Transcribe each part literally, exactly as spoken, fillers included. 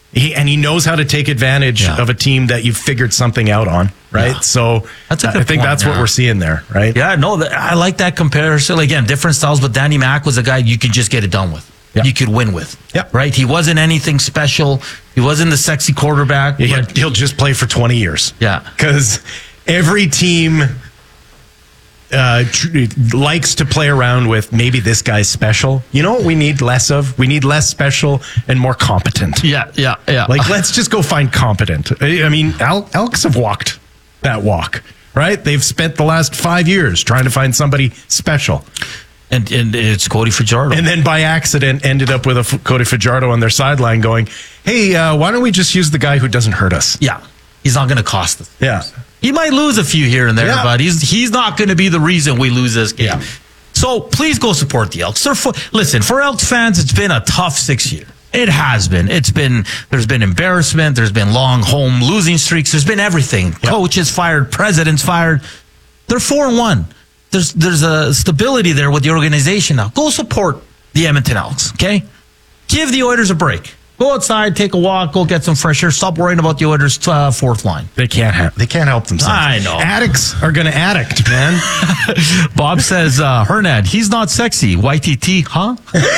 He, and he knows how to take advantage Yeah. of a team that you've figured something out on, right? Yeah. So That's a I good think point, that's yeah. what we're seeing there, right? Yeah, no, th- I like that comparison. Again, different styles, but Danny Mac was a guy you could just get it done with. Yeah. You could win with. Yeah. Right? He wasn't anything special. He wasn't the sexy quarterback. He but- he'll just play for twenty years. Yeah. Because every team uh, tr- likes to play around with maybe this guy's special. You know what we need less of? We need less special and more competent. Yeah, yeah, yeah. Like, let's just go find competent. I I mean, El- Elks have walked that walk, right? They've spent the last five years trying to find somebody special. and, and it's Cody Fajardo. And then by accident ended up with a F- Cody Fajardo on their sideline going, hey, uh, why don't we just use the guy who doesn't hurt us? yeah, he's not going to cost us. Yeah. He might lose a few here and there, Yeah. but he's he's not going to be the reason we lose this game. Yeah. So please go support the Elks. They're fu- Listen, for Elks fans, it's been a tough six years. It has been. It's been. There's been embarrassment. There's been long home losing streaks. There's been everything. Coaches fired. Presidents fired. They're four and one. There's there's a stability there with the organization now. Go support the Edmonton Elks. Okay, give the Oilers a break. Go outside, take a walk, go get some fresh air. Stop worrying about the Oilers' uh, fourth line. They can't have. They can't help themselves. I know. Addicts are going to addict, man. Bob says, uh, Hernad, he's not sexy. Y T T, huh?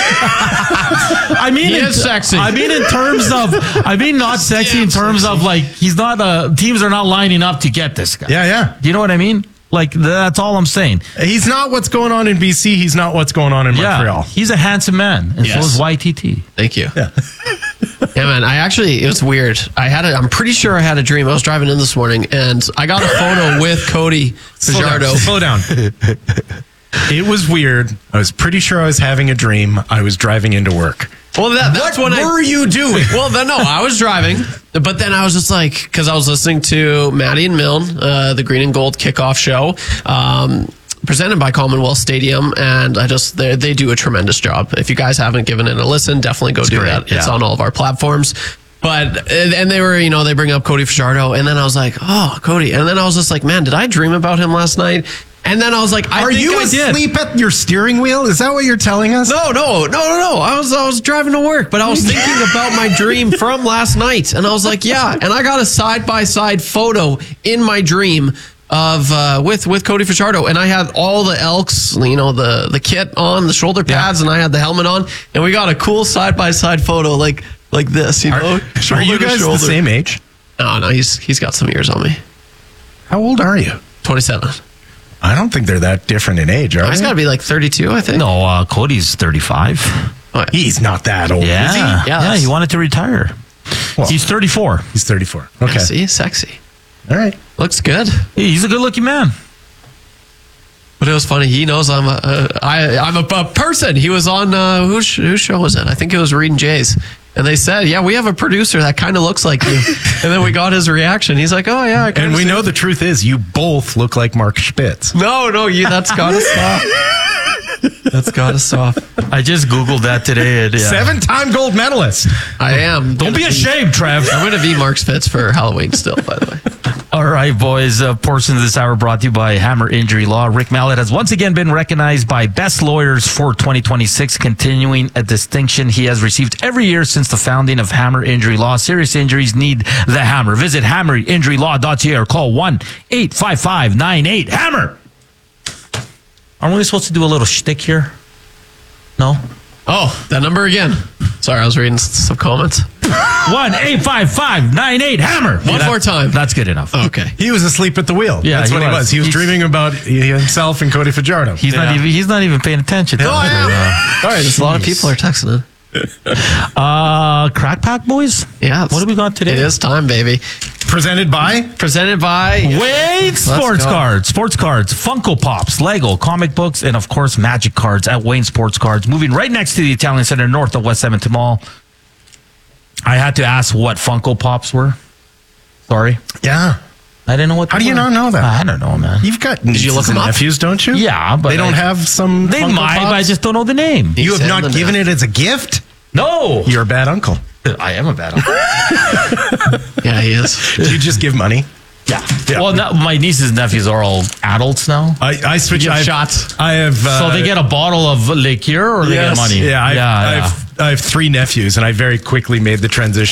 I mean, He in, is sexy. I mean, in terms of, I mean, not sexy in terms of like, he's not, uh, teams are not lining up to get this guy. Yeah, yeah. Do you know what I mean? Like, that's all I'm saying. He's not what's going on in B C. He's not what's going on in Yeah. Montreal. He's a handsome man. And Yes. so is Y T T. Thank you. Yeah. Yeah, man. I actually, it was weird. I had a, I'm pretty sure I had a dream. I was driving in this morning and I got a photo with Cody Fajardo. Slow down. Slow down. It was weird. I was pretty sure I was having a dream. I was driving into work. Well, that, that's What when I. were you doing? Well, then no, I was driving, but then I was just like, because I was listening to Maddie and Milne, uh, the Green and Gold kickoff show, um, presented by Commonwealth Stadium, and I just they they do a tremendous job. If you guys haven't given it a listen, definitely go do great, that. It's yeah. on all of our platforms. But and and they were, you know, they bring up Cody Fajardo, and then I was like, oh, Cody, and then I was just like, man, did I dream about him last night? And then I was like, I Are think you I did. asleep at your steering wheel? Is that what you're telling us? No, no, no, no, no. I was I was driving to work, but I was thinking about my dream from last night, and I was like, yeah. And I got a side by side photo in my dream of uh, with with Cody Fajardo, and I had all the Elks, you know, the the kit on, the shoulder pads, and I had the helmet on, and we got a cool side by side photo like like this, you know. Are, are shoulder you to guys shoulder. the same age? No, no, he's he's got some years on me. How old are you? twenty-seven. I don't think they're that different in age, are He's they? got to be like thirty-two, I think. No, uh, Cody's thirty-five. Oh, yeah. He's not that old, Yeah. is he? Yeah, Yeah, that's- he wanted to retire. Well, He's thirty-four. he's thirty-four. Yeah, Okay. see, sexy. All right. Looks good. He's a good looking man. But it was funny. He knows I'm a, uh, I, I'm a, a person. He was on, uh, whose, whose show was it? I think it was Reed and Jay's. And they said, yeah, we have a producer that kind of looks like you. And then we got his reaction. He's like, oh, yeah. I kinda And we see know it." the truth is you both look like Mark Spitz. No, no, you, that's got to stop. That's got to stop. I just Googled that today. And, yeah. Seven-time gold medalist. I am. Don't be ashamed, Trev. I'm going to be Mark Spitz for Halloween still, by the way. All right, boys. A portion of this hour brought to you by Hammer Injury Law. Rick Mallett has once again been recognized by Best Lawyers for twenty twenty-six, continuing a distinction he has received every year since the founding of Hammer Injury Law. Serious injuries need the hammer. Visit hammer injury law dot c a or call one eight five five nine eight hammer. Aren't we supposed to do a little shtick here? No? Oh, that number again. Sorry, I was reading s- some comments. one eight five five nine eight hammer. One That- more time. That's good enough. Okay. He was asleep at the wheel. Yeah, That's he what he was. was. He was He's- dreaming about himself and Cody Fajardo. He's not Yeah. even he's not even paying attention. Oh, I am. Sorry, there's a lot of people are texting in. Uh, Crack Pack boys. Yeah. What do we got today? It is time, baby. Presented by? Presented by... Wade Sports go. Cards, Sports Cards, Funko Pops, Lego, comic books, and of course Magic Cards at Wayne Sports Cards, moving right next to the Italian Center north of West Edmonton Mall. I had to ask what Funko Pops were. Sorry, Yeah. I didn't know what. How they do you were. not know that? I don't know, man. You've got you nieces look 'em and up? nephews, don't you? Yeah, but they don't I- have some They Funko might, Pops? but I just don't know the name. You have Send not them given that. it as a gift? No, You're a bad uncle. I am a bad uncle. Yeah, he is. Do you just give money? Yeah. Yeah. Well, no, my nieces and nephews are all adults now. I, I switch. give I have, shots. I have. Uh, So they get a bottle of liqueur or they yes. get money? Yeah, I, yeah, I, yeah. have, I have three nephews, and I very quickly made the transition